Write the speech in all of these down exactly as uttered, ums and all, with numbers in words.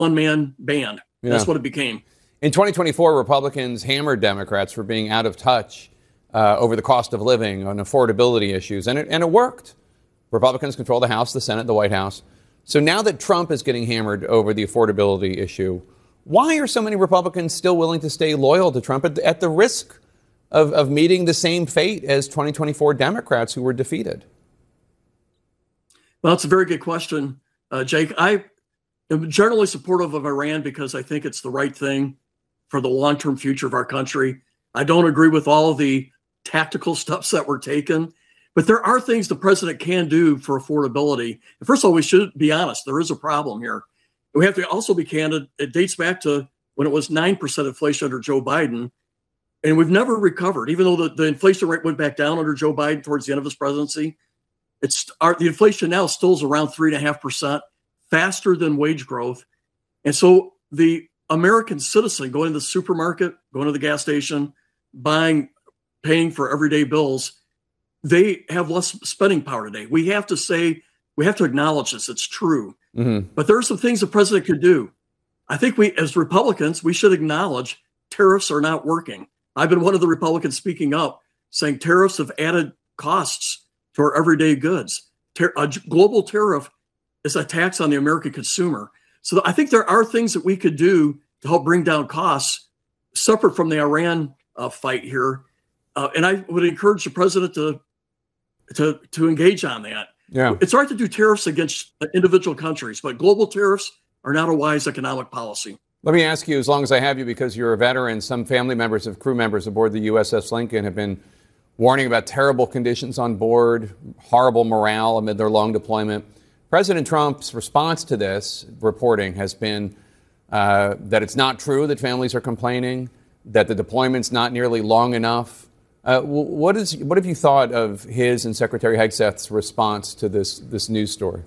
one-man band. Yeah. That's what it became. In twenty twenty-four, Republicans hammered Democrats for being out of touch uh, over the cost of living on affordability issues, and it, and it worked. Republicans control the House, the Senate, the White House. So now that Trump is getting hammered over the affordability issue, why are so many Republicans still willing to stay loyal to Trump at, at the risk of, of meeting the same fate as twenty twenty-four Democrats who were defeated? Well, it's a very good question, uh, Jake. I am generally supportive of Iran because I think it's the right thing for the long-term future of our country. I don't agree with all of the tactical steps that were taken, but there are things the president can do for affordability. And first of all, we should be honest. There is a problem here. We have to also be candid. It dates back to when it was nine percent inflation under Joe Biden, and we've never recovered. Even though the, the inflation rate went back down under Joe Biden towards the end of his presidency, it's our, the inflation now still is around three point five percent, faster than wage growth. And so the American citizen going to the supermarket, going to the gas station, buying, paying for everyday bills, they have less spending power today. We have to say, we have to acknowledge this. It's true. Mm-hmm. But there are some things the president could do. I think we, as Republicans, we should acknowledge tariffs are not working. I've been one of the Republicans speaking up, saying tariffs have added costs to our everyday goods. Ter- a global tariff is a tax on the American consumer. So I think there are things that we could do to help bring down costs, separate from the Iran uh, fight here. Uh, and I would encourage the president to to to engage on that. Yeah, it's hard to do tariffs against individual countries, but global tariffs are not a wise economic policy. Let me ask you, as long as I have you, because you're a veteran, some family members of crew members aboard the U S S Lincoln have been warning about terrible conditions on board, horrible morale amid their long deployment. President Trump's response to this reporting has been uh, that it's not true that families are complaining, that the deployment's not nearly long enough. Uh, what is what have you thought of his and Secretary Hegseth's response to this this news story?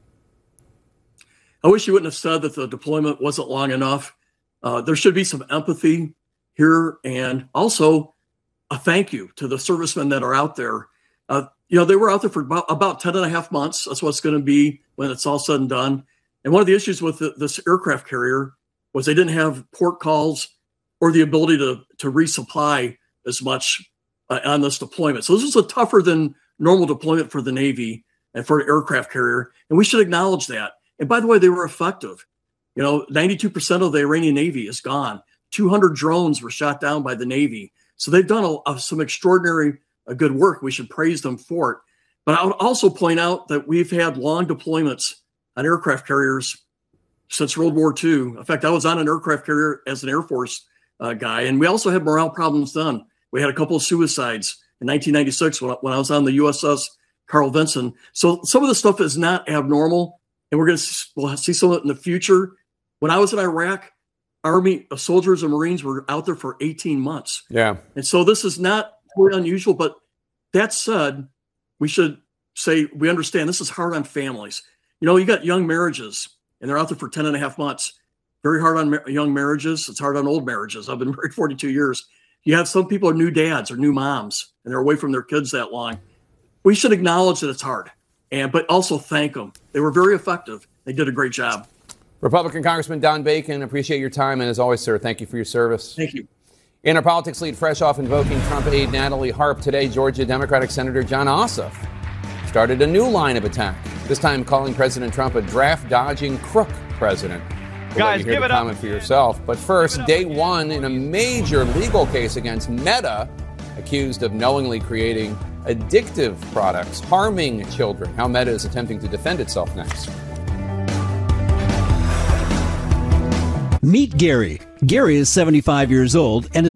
I wish you wouldn't have said that the deployment wasn't long enough. Uh, there should be some empathy here, and also a thank you to the servicemen that are out there. Uh, you know, they were out there for about, about ten and a half months. That's what it's going to be when it's all said and done. And one of the issues with the, this aircraft carrier was they didn't have port calls or the ability to, to resupply as much uh, on this deployment. So this is a tougher than normal deployment for the Navy and for an aircraft carrier. And we should acknowledge that. And by the way, they were effective. You know, ninety-two percent of the Iranian Navy is gone. two hundred drones were shot down by the Navy. So they've done a, a, some extraordinary uh, good work. We should praise them for it. But I would also point out that we've had long deployments on aircraft carriers since World War Two. In fact, I was on an aircraft carrier as an Air Force uh, guy, and we also had morale problems then. We had a couple of suicides in nineteen ninety-six when, when I was on the U S S Carl Vinson. So some of this stuff is not abnormal, and we're going to we'll see some of it in the future. When I was in Iraq, Army uh, soldiers and Marines were out there for eighteen months. Yeah. And so this is not really unusual, but that said, we should say we understand this is hard on families. You know, you got young marriages, and they're out there for ten and a half months. Very hard on ma- young marriages. It's hard on old marriages. I've been married forty-two years. You have some people are new dads or new moms, and they're away from their kids that long. We should acknowledge that it's hard, and but also thank them. They were very effective. They did a great job. Republican Congressman Don Bacon, appreciate your time. And as always, sir, thank you for your service. Thank you. In our politics lead, fresh off invoking Trump aide Natalie Harp today, Georgia Democratic Senator Jon Ossoff started a new line of attack, this time calling President Trump a draft-dodging crook president. We'll Guys, let you hear give the it comment up. for yourself. But first, day one in a major legal case against Meta, accused of knowingly creating addictive products, harming children. How Meta is attempting to defend itself next. Meet Gary. Gary is seventy-five years old and is